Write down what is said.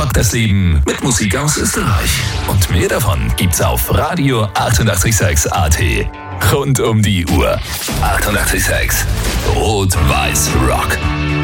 Rock das Leben mit Musik aus Österreich. Und mehr davon gibt's auf Radio 886 AT. Rund um die Uhr. 886 Rot-Weiß Rock.